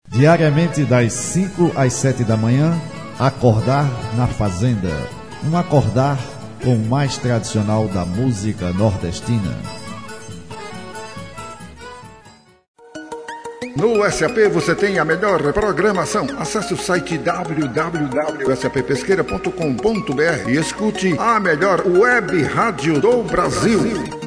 Diariamente das 5 às 7 da manhã, Acordar na Fazenda. Um acordar com o mais tradicional da música nordestina. No SAP você tem a melhor programação. Acesse o site www.sappesqueira.com.br e escute a melhor web rádio do Brasil.